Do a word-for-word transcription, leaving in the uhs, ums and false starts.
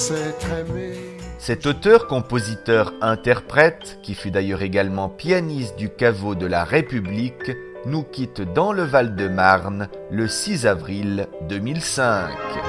s'être aimé. Cet auteur, compositeur, interprète, qui fut d'ailleurs également pianiste du caveau de la République, nous quitte dans le Val-de-Marne le six avril deux mille cinq.